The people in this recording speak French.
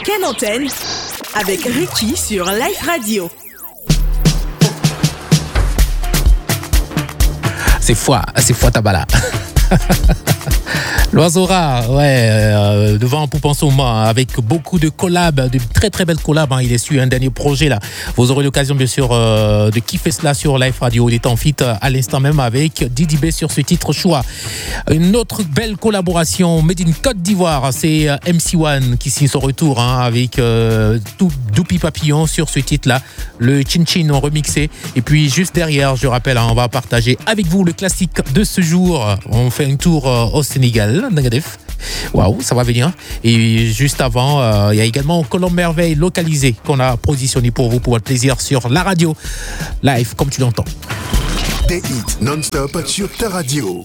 Ken Antenne avec Ricky sur Life Radio. C'est foi Tabala. L'oiseau rare, devant pour penser au moment, avec beaucoup de collabs, de très très belles collabs. Il est sur un dernier projet là. Vous aurez l'occasion bien sûr de kiffer cela sur Life Radio. Il est en feat à l'instant même avec Didi B sur ce titre Choix. Une autre belle collaboration made in Côte d'Ivoire, c'est MC1 qui signe son retour avec Doupi Papillon sur ce titre là. Le Chin Chin remixé. Et puis juste derrière, je rappelle, on va partager avec vous le classique de ce jour. On fait un tour au Sénégal, Nagadef. Waouh, ça va venir. Et juste avant, il y a également Colombe Merveille localisé qu'on a positionné pour vous pour votre plaisir sur la radio live, comme tu l'entends. Des hits non-stop sur ta radio.